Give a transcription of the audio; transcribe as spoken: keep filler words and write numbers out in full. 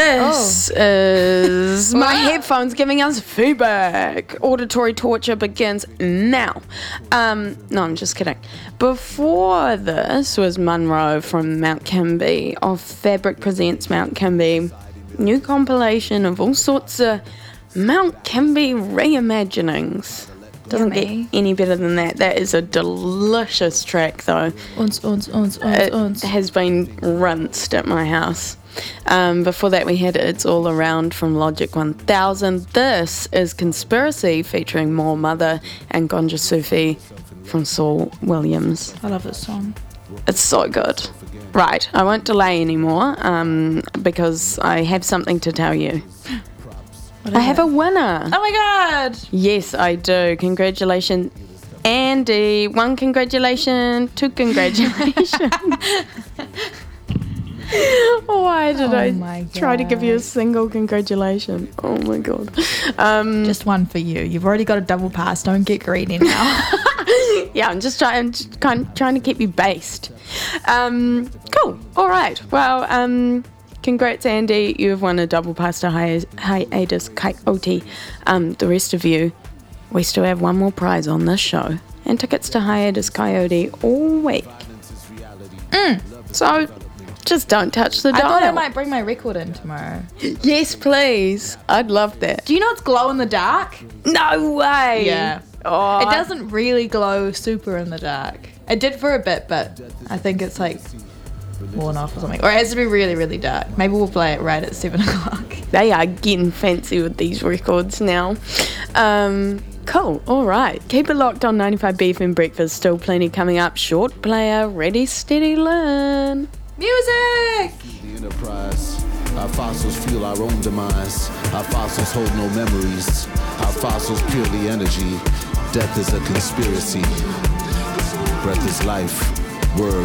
This Oh. is my Wow. headphones giving us feedback. Auditory torture begins now. Um, no, I'm just kidding. Before this was Munro from Mount Kimby of Fabric Presents Mount Kimby. New compilation of all sorts of Mount Kimby reimaginings. Doesn't Yummy. get any better than that. That is a delicious track, though. Uns, uns, uns, uns, It uns. has been rinsed at my house. Um, before that, we had It's All Around from Logic one thousand. This is Conspiracy featuring More Mother and Gonja Sufi from Saul Williams. I love this song. It's so good. Right, I won't delay anymore um, because I have something to tell you. What I is have it? a winner. Oh my god! Yes, I do. Congratulations, Andy. One congratulation, two congratulations. Why did Oh I my try to give you a God. single congratulation? Oh my god. Um, Just one for you. You've already got a double pass. Don't get greedy now. yeah, I'm just trying, just kind of trying to keep you based. Um, cool. All right. Well, um, congrats, Andy. You have won a double pass to hi- Hiatus Coyote. Um, the rest of you, we still have one more prize on this show and tickets to Hiatus Coyote all week. Mm. So just don't touch the I dial. thought I might bring my record in tomorrow. Yes, please. I'd love that. Do you know it's glow in the dark? No way. Yeah. Oh, It doesn't really glow super in the dark. It did for a bit, but I think it's like worn off or something. Or it has to be really, really dark. Maybe we'll play it right at seven o'clock. They are getting fancy with these records now. Um, cool. All right. Keep it locked on ninety-five B F M Breakfast. Still plenty coming up. Short player. Ready, steady, learn. Music! The enterprise. Our fossils fuel our own demise. Our fossils hold no memories. Our fossils purely energy. Death is a conspiracy. Breath is life. Word